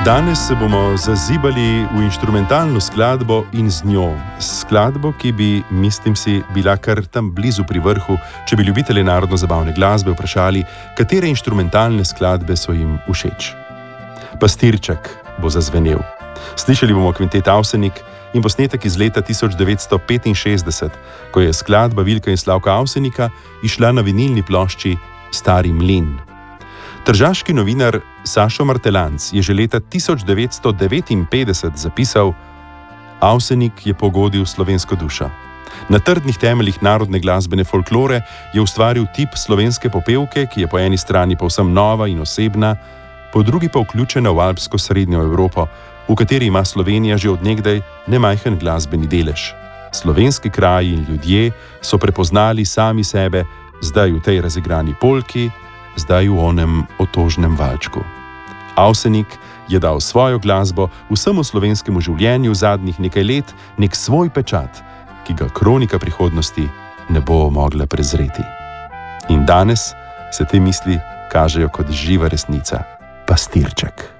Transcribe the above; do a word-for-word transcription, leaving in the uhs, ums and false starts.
Danes se bomo zazibali v inštrumentalno skladbo in z njo. Skladbo, ki bi, mislim si, bila kar tam blizu pri vrhu, če bi ljubitelji narodno-zabavne glasbe vprašali, katere inštrumentalne skladbe so jim všeč. Pastirček bo zazvenel. Slišali bomo kvintet Avsenik in posnetek iz leta tisoč devetsto petinšestdeset, ko je skladba Vilka in Slavka Avsenika išla na vinilni plošči Stari mlin. Tržaški novinar Sašo Martelanc je že leta tisoč devetsto devetinpetdeset zapisal: Avsenik je pogodil slovensko dušo. Na trdnih temeljih narodne glasbene folklore je ustvaril tip slovenske popevke, ki je po eni strani povsem nova in osebna, po drugi pa vključena v alpsko srednjo Evropo, v kateri ima Slovenija že od nekdaj nemajhen glasbeni delež. Slovenski kraji in ljudje so prepoznali sami sebe, zdaj v tej razigrani polki, zdaj v onem otožnem valčku. Avsenik je dal svojo glasbo vsemu slovenskemu življenju zadnjih nekaj let nek svoj pečat, ki ga kronika prihodnosti ne bo mogla prezreti. In danes se te misli kažejo kot živa resnica. Pastirček.